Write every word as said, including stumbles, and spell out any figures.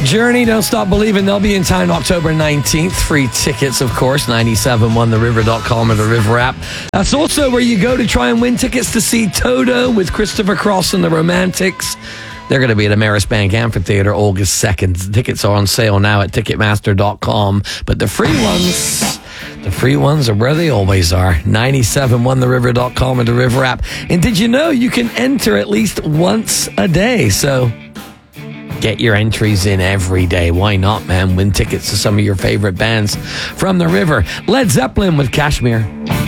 Journey, Don't Stop Believing. They'll be in town October nineteenth. Free tickets, of course, ninety-seven one the river dot com or the River app. That's also where you go to try and win tickets to see Toto with Christopher Cross and the Romantics. They're going to be at Ameris Bank Amphitheater August second. Tickets are on sale now at ticketmaster dot com. But the free ones, the free ones are where they always are. ninety-seven one the river dot com or the River app. And did you know you can enter at least once a day? So get your entries in every day. Why not, man? Win tickets to some of your favorite bands from the River. Led Zeppelin with Kashmir.